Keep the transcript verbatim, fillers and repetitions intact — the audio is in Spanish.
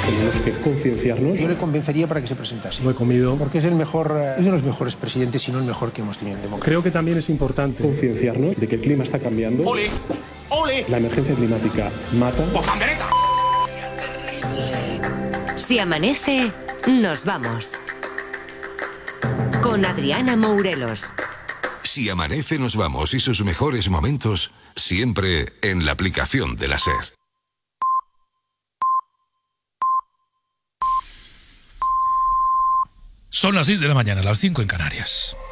Tenemos que concienciarnos. Yo le convencería para que se presentase. Lo he comido. Porque es el mejor, es de los mejores presidentes, si no el mejor que hemos tenido en democracia. Creo que también es importante concienciarnos de que el clima está cambiando. ¡Ole! ¡Ole! La emergencia climática mata. Si amanece, nos vamos. Con Adriana Mourelos. Si amanece, nos vamos y sus mejores momentos siempre en la aplicación de la SER. Son las seis de la mañana, las cinco en Canarias.